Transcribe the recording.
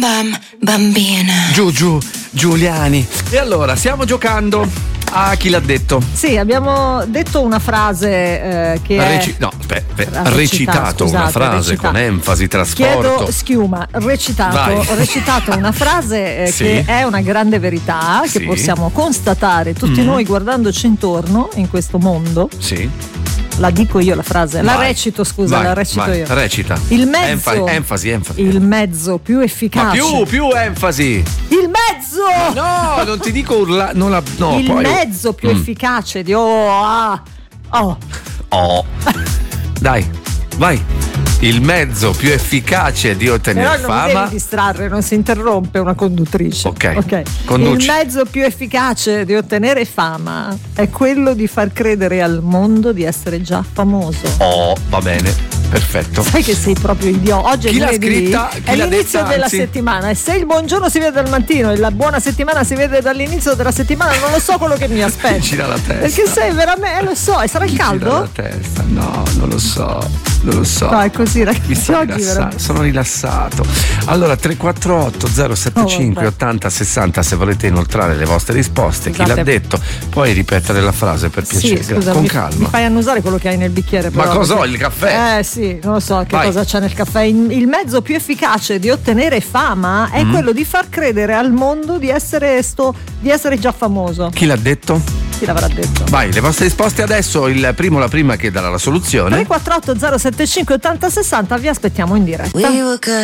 Bambina. Giuliani. E allora, stiamo giocando a Chi l'ha detto? Sì, abbiamo detto una frase che recitato una frase con enfasi, trasporto. Chiedo schiuma, recitato una frase Sì. che è una grande verità, che Sì. possiamo constatare tutti noi guardandoci intorno in questo mondo. Sì. La dico io la frase, la Vai. recito, scusa, Vai, la recito vai, io. recita. Il mezzo. Enfasi. Il mezzo più Ma efficace. più enfasi. Il mezzo! No, non ti dico Il poi. mezzo più efficace di Oh. Dai, vai. Il mezzo più efficace di ottenere Però non mi fama. devi distrarre, non si interrompe una conduttrice. Ok. Conduci. Il mezzo più efficace di ottenere fama è quello di far credere al mondo di essere già famoso. Oh, va bene, perfetto. Sai che sei proprio idiota. Oggi Chi è l'ha lunedì, scritta? Chi è l'ha l'inizio detta, della anzi? settimana e se il buongiorno si vede dal mattino e la buona settimana si vede dall'inizio della settimana, non lo so quello che mi aspetta. Gira la testa. Perché sei veramente, lo so, e sarà il Gira caldo? la testa. No, non lo so. No, è così, Mi ragazzi. sto Oggi rilassando, veramente. sono rilassato. Allora 348 075 Oh, 80 60 se volete inoltrare le vostre risposte. Chi Scusate. l'ha detto? Puoi ripetere la frase per piacere. Sì, scusa, con mi calma. fai annusare quello che hai nel bicchiere. Ma però, cosa ho, perché- il caffè? Sì, non lo so che Vai. cosa c'è nel caffè. Il mezzo più efficace di ottenere fama è quello di far credere al mondo di essere già famoso. Chi l'ha detto? Chi l'avrà detto? Vai, le vostre risposte adesso, la prima che darà la soluzione. 348 075 80 60, vi aspettiamo in diretta.